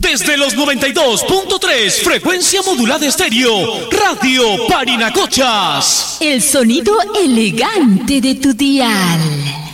Desde los 92.3, frecuencia modulada estéreo, Radio Parinacochas. El sonido elegante de tu dial.